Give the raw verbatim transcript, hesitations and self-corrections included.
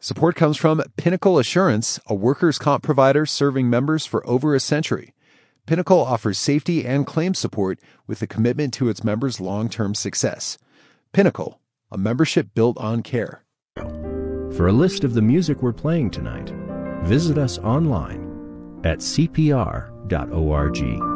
Support comes from Pinnacle Assurance, a workers' comp provider serving members for over a century. Pinnacle offers safety and claim support with a commitment to its members' long-term success. Pinnacle, a membership built on care. For a list of the music we're playing tonight, visit us online at c p r dot org.